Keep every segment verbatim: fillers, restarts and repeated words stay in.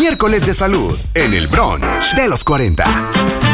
miércoles de salud en el brunch de los cuarenta.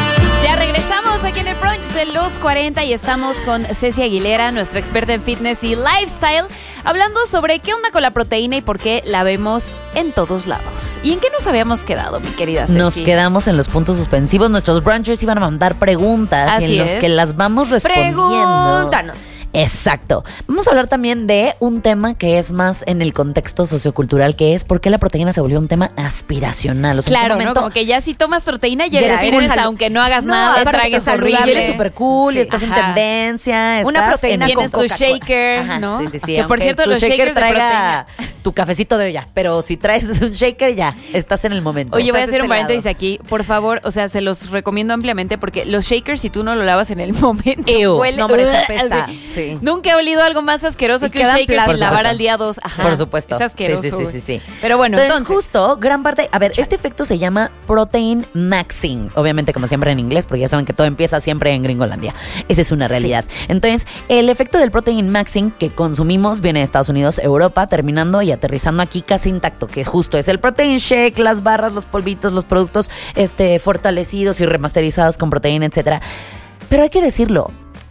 Ya regresamos aquí en el brunch de los cuarenta y estamos con Ceci Aguilera, nuestra experta en fitness y lifestyle, hablando sobre qué onda con la proteína y por qué la vemos en todos lados. ¿Y en qué nos habíamos quedado, mi querida Ceci? Nos quedamos en los puntos suspensivos. Nuestros brunchers iban a mandar preguntas Así y en los es. que las vamos respondiendo. Pregúntanos. Exacto. Vamos a hablar también de un tema que es más en el contexto sociocultural, que es por qué la proteína se volvió un tema aspiracional. O sea, Claro, en qué ¿no? momento Como que ya si tomas proteína ya ya eres, eres eres cool. aunque no hagas No, nada, aparte tragues que saludable, horrible. eres súper cool y Sí, estás en ajá. tendencia. Una estás proteína en con Tienes tu Coca-Cola. shaker, Ajá, ¿no? sí, sí, sí. Que por Aunque cierto tu los shaker shakers de traiga proteína. tu cafecito de olla, pero si traes un shaker ya estás en el momento. Oye, voy a Estás hacer de un este paréntesis lado. aquí. Por favor, o sea, se los recomiendo ampliamente porque los shakers, si tú no lo lavas en el momento, Ew. huele. No, hombre, se Ugh, apesta. así. Sí. Nunca he olido algo más asqueroso Y que un quedan shaker sin plásticos. lavar al día dos. Ajá. Por supuesto. Es asqueroso. Sí, sí, sí, güey. sí, sí. Pero bueno, entonces, entonces, justo, gran parte. A ver, este efecto se llama protein maxing. Obviamente, como siempre en inglés, porque ya saben que todo empieza siempre en Gringolandia. Esa es una realidad. Entonces, el efecto del protein maxing que consumimos viene de Estados Unidos, Europa, terminando y aterrizando aquí casi intacto, que justo es el protein shake, las barras, los polvitos, los productos este, fortalecidos y remasterizados con proteína, etcétera. Pero hay que decirlo.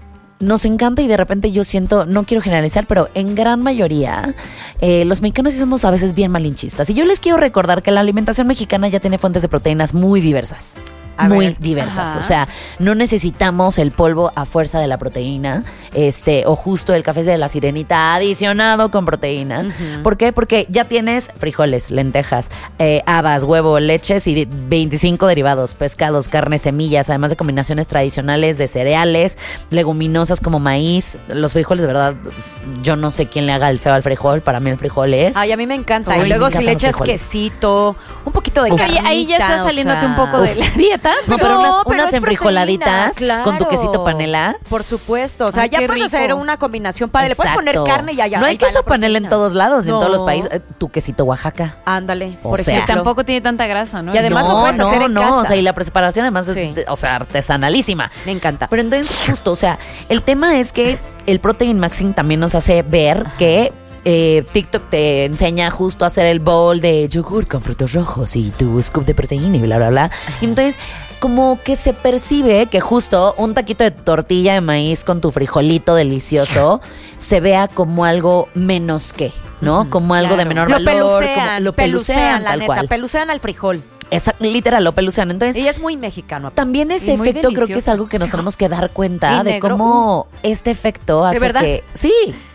Nos encanta y de repente yo siento, no quiero generalizar, pero en gran mayoría eh, los mexicanos sí somos a veces bien malinchistas. Y yo les quiero recordar que la alimentación mexicana ya tiene fuentes de proteínas muy diversas. A muy ver. diversas. Ajá. O sea, no necesitamos el polvo a fuerza de la proteína, este, o justo el café de la sirenita adicionado con proteína. Ujú. ¿Por qué? Porque ya tienes frijoles, lentejas, eh, habas, huevo, leches y veinticinco derivados, pescados, carnes, semillas, además de combinaciones tradicionales de cereales, leguminosas como maíz. Los frijoles, de verdad, yo no sé quién le haga el feo al frijol. Para mí el frijol es... Ay, a mí me encanta. Uy, y luego me si le encantan los echas frijoles. quesito, un poquito de Uf. carnita. Oye, ahí ya está o saliéndote sea, un poco de la dieta. No, pero No, unas, pero unas es enfrijoladitas proteína, con tu claro. quesito panela. Por supuesto. O sea, Ay, ya qué puedes rico. hacer una combinación padre. Le puedes Exacto. poner carne y ya, ya. No hay ahí va queso la panela en proteína. todos lados, ni en No. todos los países. Eh, Tu quesito Oaxaca. Ándale, O por sea, Que ejemplo. tampoco tiene tanta grasa, ¿no? Y además no, lo puedes no, hacer en no, casa. o sea, y la preparación además es, Sí. de- o sea, artesanalísima. Me encanta. Pero entonces, justo, o sea, el tema es que el protein maxing también nos hace ver que eh, TikTok te enseña justo a hacer el bowl de yogur con frutos rojos y tu scoop de proteína y bla, bla, bla. Y entonces, como que se percibe que justo un taquito de tortilla de maíz con tu frijolito delicioso se vea como algo menos que, ¿no? Como algo de claro. menor lo valor. pelucean, como- lo pelucean, pelucean, la tal neta. cual. Pelucean al frijol. Esa- literal, lo pelucean. Entonces, Y es muy mexicano. también ese Y muy efecto creo que es delicioso. algo que nos tenemos que dar cuenta Y de negro, cómo este efecto hace verdad? que... Sí,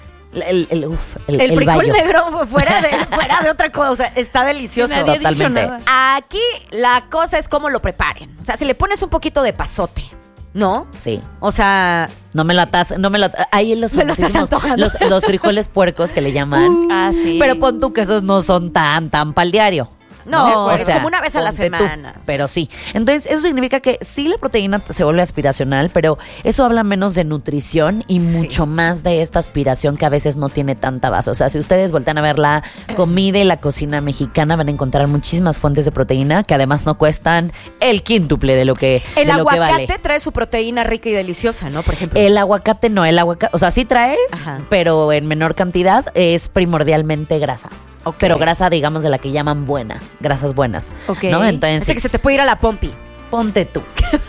el, el, uf, el, El, el frijol bayo. negro fuera de, fuera de otra cosa. O sea, está delicioso. Nadie ha dicho Totalmente. nada. Aquí la cosa es cómo lo preparen. O sea, si le pones un poquito de pasote, ¿no? Sí. O sea, No me lo atas, no me lo atas. Ahí los Me lo estás famosísimos- antojando. los, los frijoles puercos que le llaman. Ah, sí. Pero pon tú que esos no son tan, tan pa'l diario. No, es sea, como una vez a la ponte tú, semana. pero sí. Entonces, eso significa que sí la proteína se vuelve aspiracional, pero eso habla menos de nutrición y Sí. mucho más de esta aspiración que a veces no tiene tanta base. O sea, si ustedes voltean a ver la comida y la cocina mexicana, van a encontrar muchísimas fuentes de proteína que además no cuestan el quíntuple de lo que, el de lo que aguacate vale. trae su proteína rica y deliciosa, ¿no? Por ejemplo. El aguacate no, el aguacate, o sea, sí trae, Ajá. pero en menor cantidad es primordialmente grasa. Ok. Pero grasa, digamos, de la que llaman buena, grasas buenas. Ok. ¿No? Entonces, Ese que se te puede ir a la pompi. ponte tú.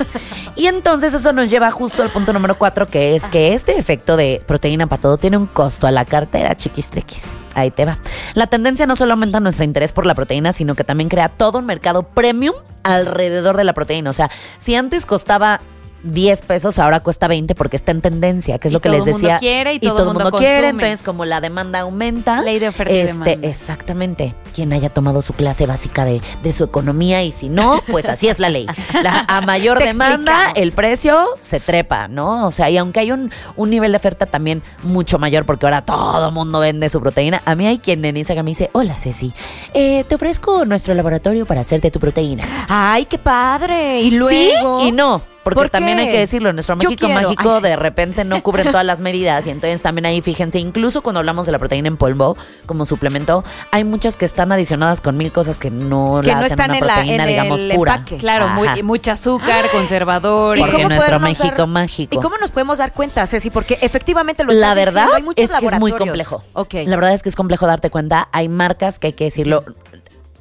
Y entonces eso nos lleva justo al punto número cuatro, que es que este efecto de proteína para todo tiene un costo a la cartera, chiquis triquis. Ahí te va. La tendencia no solo aumenta nuestro interés por la proteína, sino que también crea todo un mercado premium alrededor de la proteína. O sea, si antes costaba diez pesos, ahora cuesta veinte porque está en tendencia, que es Y lo que todo les mundo decía. quiere y todo el mundo mundo quiere, consume. entonces como la demanda aumenta. Ley de oferta y este, demanda. Exactamente. Quien haya tomado su clase básica de, de su economía y si no, pues así es la ley. La- a mayor Te demanda, explicamos. el precio se trepa, ¿no? O sea, y aunque hay un, un nivel de oferta también mucho mayor, porque ahora todo mundo vende su proteína, a mí hay quien en Instagram me dice, hola Ceci, eh, te ofrezco nuestro laboratorio para hacerte tu proteína. Ay, qué padre. Y luego. Sí y no. Porque ¿Por también qué? hay que decirlo, nuestro Yo México quiero. mágico Ay, sí. de repente no cubren todas las medidas y entonces también ahí fíjense, incluso cuando hablamos de la proteína en polvo como suplemento, hay muchas que están adicionadas con mil cosas que no Que la no hacen están una en la- proteína, en digamos, el pura. empaque. Claro, Ajá. muy, mucha azúcar, conservador. ¿Y Porque cómo nuestro podernos México dar- mágico. ¿Y cómo nos podemos dar cuenta, Ceci? Porque efectivamente lo La estás verdad diciendo, hay muchos es que es muy laboratorios. complejo. Ok. La verdad es que es complejo darte cuenta. Hay marcas que hay que decirlo.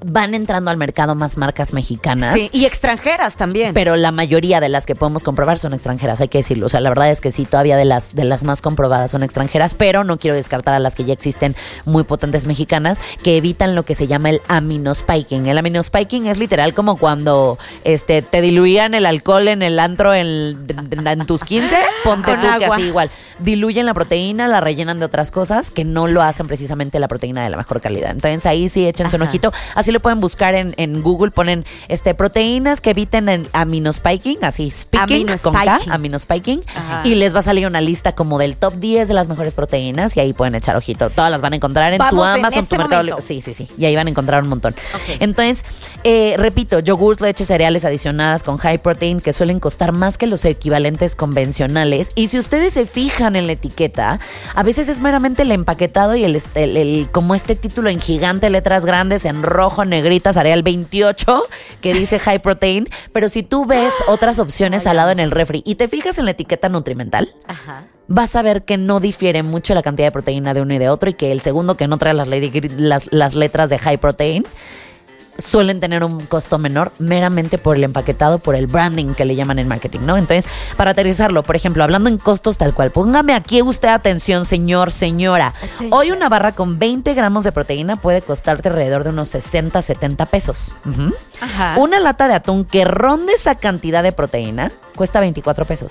van entrando al mercado más marcas mexicanas. Sí, y extranjeras también. Pero la mayoría de las que podemos comprobar son extranjeras, hay que decirlo. O sea, la verdad es que sí, todavía de las, de las más comprobadas son extranjeras, pero no quiero descartar a las que ya existen muy potentes mexicanas que evitan lo que se llama el aminospiking. El aminospiking es literal como cuando este, te diluían el alcohol en el antro en, en, en tus quince, ponte Con tú que agua. así igual. Diluyen la proteína, la rellenan de otras cosas que no lo hacen precisamente la proteína de la mejor calidad. Entonces ahí sí échense un Ajá. ojito. Así lo pueden buscar en, en Google, ponen este proteínas que eviten el aminospiking, así speaking con K, Aminospiking. aminospiking, Ajá. y les va a salir una lista como del top diez de las mejores proteínas y ahí pueden echar ojito. Todas las van a encontrar en tu Vamos en Amazon, este tu Mercado momento. Libre. Sí, sí, sí. Y ahí van a encontrar un montón. Ok. Entonces, eh, repito, yogurt, leche, cereales adicionadas con high protein que suelen costar más que los equivalentes convencionales. Y si ustedes se fijan en la etiqueta, a veces es meramente el empaquetado y el, este- el- el- como este título en gigante, letras grandes, en rojo, negrita, cereal veintiocho, que dice high protein. Pero si tú ves otras opciones al lado en el refri y te fijas en la etiqueta nutrimental, Ajá. vas a ver que no difiere mucho la cantidad de proteína de uno y de otro, y que el segundo que no trae las, le- las, las letras de high protein suelen tener un costo menor meramente por el empaquetado, por el branding que le llaman en marketing, ¿no? Entonces, para aterrizarlo, por ejemplo, hablando en costos tal cual, póngame aquí usted atención, señor, señora. Attention. Hoy una barra con veinte gramos de proteína puede costarte alrededor de unos sesenta, setenta pesos. Ujú. Ajá. Una lata de atún que ronde esa cantidad de proteína cuesta veinticuatro pesos.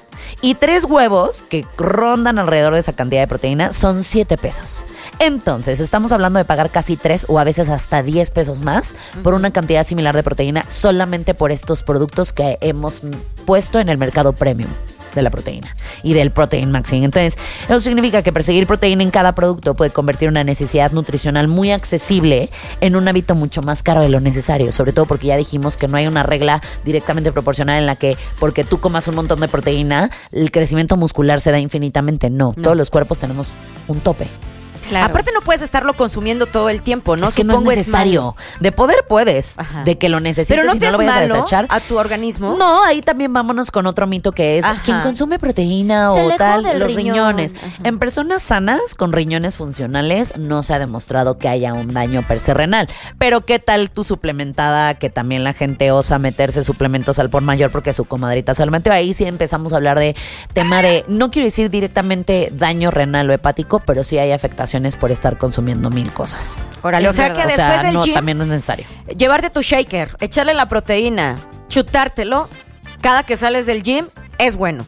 Y tres huevos que rondan alrededor de esa cantidad de proteína son siete pesos. Entonces, estamos hablando de pagar casi tres o a veces hasta diez pesos más por una cantidad similar de proteína solamente por estos productos que hemos puesto en el mercado premium de la proteína y del protein maxing. Entonces, eso significa que perseguir proteína en cada producto puede convertir una necesidad nutricional muy accesible en un hábito mucho más caro de lo necesario, sobre todo porque ya dijimos que no hay una regla directamente proporcional en la que porque tú comas un montón de proteína, el crecimiento muscular se da infinitamente. No, todos los cuerpos tenemos un tope. Claro. Aparte no puedes estarlo consumiendo todo el tiempo, ¿no? Es que no es Supongo necesario. De poder puedes, Ajá. de que lo necesites Pero no y te no lo es vayas a malo desechar. a tu organismo. No, ahí también vámonos con otro mito que es Ajá. quien consume proteína Se o le tal, jode el los riñón. riñones. Ajá. En personas sanas con riñones funcionales no se ha demostrado que haya un daño per se renal. Pero qué tal tu suplementada, que también la gente osa meterse suplementos al por mayor porque su comadrita se lo metió. Ahí sí empezamos a hablar de tema de, no quiero decir directamente daño renal o hepático, pero sí hay afectaciones por estar consumiendo mil cosas. Órale, o sea que O después sea, del no, gym, también no es necesario. llevarte tu shaker, echarle la proteína, chutártelo, cada que sales del gym, es bueno.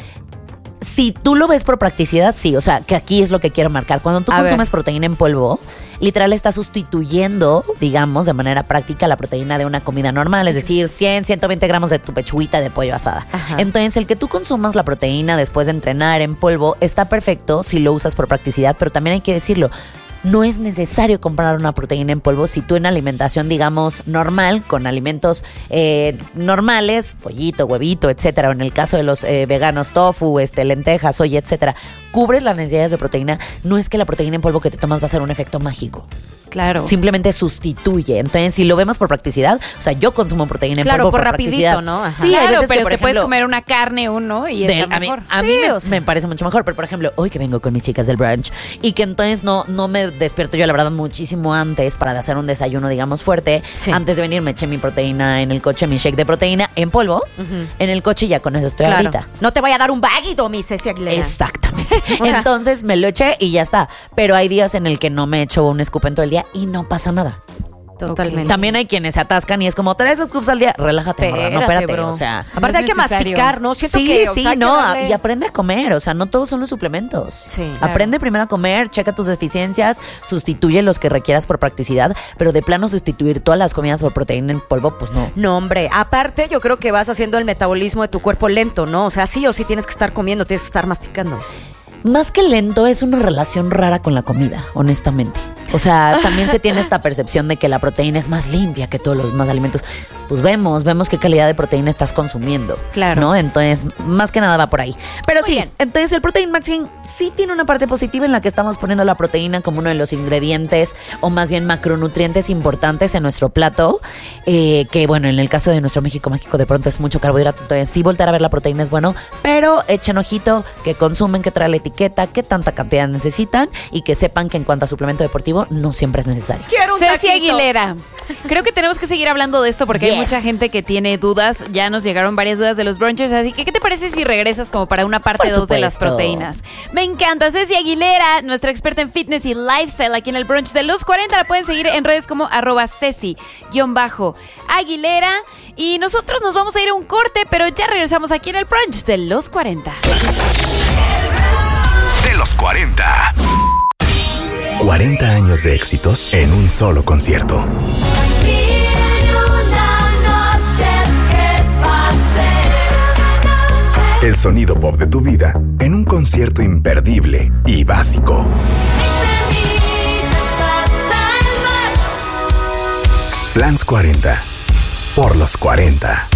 Si tú lo ves por practicidad, sí. O sea, que aquí es lo que quiero marcar. Cuando tú A consumes ver. proteína en polvo, literal estás sustituyendo, digamos, de manera práctica la proteína de una comida normal. Es decir, cien, ciento veinte gramos de tu pechuguita de pollo asada. Ajá. Entonces, el que tú consumas la proteína después de entrenar en polvo está perfecto si lo usas por practicidad, pero también hay que decirlo. No es necesario comprar una proteína en polvo si tú en alimentación, digamos, normal, con alimentos eh, normales, pollito, huevito, etcétera, o en el caso de los eh, veganos, tofu, este, lentejas, soya, etcétera, cubres las necesidades de proteína. No es que la proteína en polvo que te tomas va a ser un efecto mágico. Claro. Simplemente sustituye. Entonces, si lo vemos por practicidad, o sea, yo consumo proteína en Claro, polvo por por rapidito, practicidad. ¿no? Ajá. Sí, hay Claro, veces pero que, por te puedes ejemplo, comer una carne uno y del- está a mí, mejor. a mí Sí, me, o sea. me parece mucho mejor, pero por ejemplo, hoy que vengo con mis chicas del brunch y que entonces no, no me despierto yo la verdad muchísimo antes para hacer un desayuno, digamos, fuerte. Sí. Antes de venir me eché mi proteína en el coche, mi shake de proteína en polvo, en el coche y ya con eso estoy Claro. ahorita. No te vaya a dar un baguito, mi Ceci Aguilera. Exactamente. O sea- Entonces me lo eché y ya está. Pero hay días en el que no me echo un scoop en todo el día y no pasa nada. Totalmente. También hay quienes se atascan y es como tres scoops al día. Relájate, morra, no, Espérate, espérate. bro. O sea, Aparte No hay es que necesario. masticar, ¿no? Siento sí, que, o sí, sea, hay que no, darle- y aprende a comer, o sea, no todos son los suplementos. Sí, claro. Aprende primero a comer, checa tus deficiencias, sustituye los que requieras por practicidad, pero de plano sustituir todas las comidas por proteína en polvo, pues no. No, hombre, aparte yo creo que vas haciendo el metabolismo de tu cuerpo lento, ¿no? O sea, sí o sí tienes que estar comiendo, tienes que estar masticando. Más que lento, es una relación rara con la comida, honestamente. O sea, también se tiene esta percepción de que la proteína es más limpia que todos los demás alimentos. Pues vemos, vemos qué calidad de proteína estás consumiendo. Claro. ¿No? Entonces, más que nada va por ahí. Pero Muy sí, bien. entonces el protein maxing sí tiene una parte positiva en la que estamos poniendo la proteína como uno de los ingredientes o más bien macronutrientes importantes en nuestro plato. Eh, que bueno, en el caso de nuestro México mágico de pronto es mucho carbohidrato. Entonces, sí, voltear a ver la proteína es bueno, pero echen ojito que consumen, que trae la etiqueta, qué tanta cantidad necesitan y que sepan que en cuanto a suplemento deportivo no siempre es necesario. Quiero un Ceci taquito. Aguilera, Creo que tenemos que seguir hablando de esto porque Yes. hay mucha gente que tiene dudas. Ya nos llegaron varias dudas de los brunchers. Así que, ¿qué te parece si regresas como para una parte Por dos de las supuesto. proteínas? Me encanta. Ceci Aguilera, nuestra experta en fitness y lifestyle aquí en el brunch de los cuarenta. La pueden seguir en redes como arroba Ceci-Aguilera. Y nosotros nos vamos a ir a un corte, pero ya regresamos aquí en el brunch de los cuarenta. De los cuarenta. cuarenta años de éxitos en un solo concierto. El sonido pop de tu vida en un concierto imperdible y básico. Flans cuarenta. Por los cuarenta.